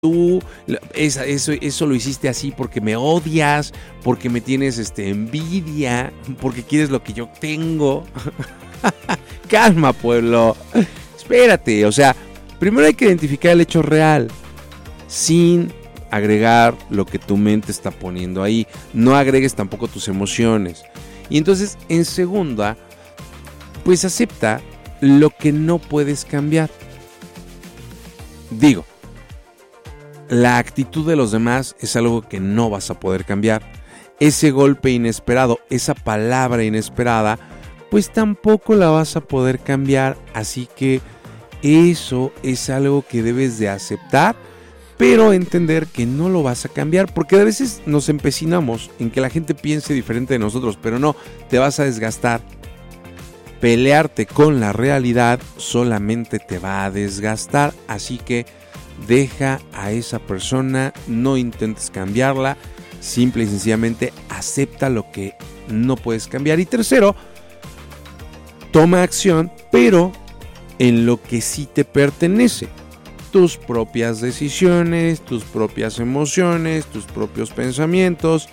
tú eso lo hiciste así porque me odias, porque me tienes envidia, porque quieres lo que yo tengo. Calma, pueblo. Espérate, o sea, primero hay que identificar el hecho real, sin agregar lo que tu mente está poniendo ahí. No agregues tampoco tus emociones. Y entonces, en segunda, pues acepta lo que no puedes cambiar. Digo, la actitud de los demás es algo que no vas a poder cambiar. Ese golpe inesperado, esa palabra inesperada, pues tampoco la vas a poder cambiar. Así que eso es algo que debes de aceptar, pero entender que no lo vas a cambiar, porque a veces nos empecinamos en que la gente piense diferente de nosotros, pero no, te vas a desgastar. Pelearte con la realidad solamente te va a desgastar, así que deja a esa persona, no intentes cambiarla, simple y sencillamente acepta lo que no puedes cambiar. Y tercero, toma acción, pero en lo que sí te pertenece. Tus propias decisiones, tus propias emociones, tus propios pensamientos.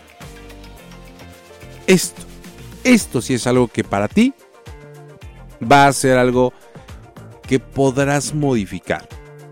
Esto sí es algo que para ti va a ser algo que podrás modificar.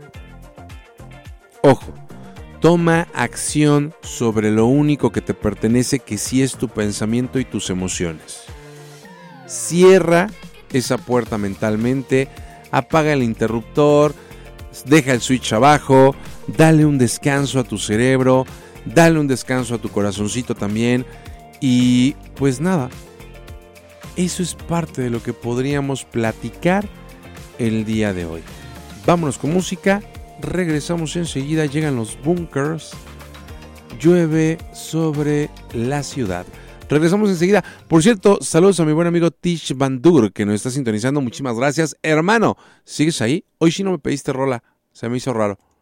Ojo, toma acción sobre lo único que te pertenece, que sí es tu pensamiento y tus emociones. Cierra esa puerta mentalmente, apaga el interruptor, deja el switch abajo, dale un descanso a tu cerebro, dale un descanso a tu corazoncito también. Y pues nada, eso es parte de lo que podríamos platicar el día de hoy. Vámonos con música, regresamos enseguida, llegan los bunkers, llueve sobre la ciudad. Regresamos enseguida. Por cierto, saludos a mi buen amigo Tish Van Dur, que nos está sintonizando. Muchísimas gracias. Hermano, ¿sigues ahí? Hoy sí no me pediste rola. Se me hizo raro.